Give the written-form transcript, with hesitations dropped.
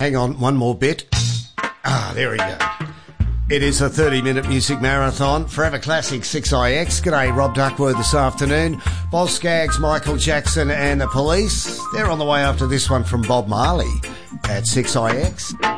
Hang on, one more bit. There we go. It is a 30-minute music marathon. Forever Classic 6IX. G'day, Rob Duckworth this afternoon. Boz Scaggs, Michael Jackson and the Police. They're on the way after this one from Bob Marley at 6IX.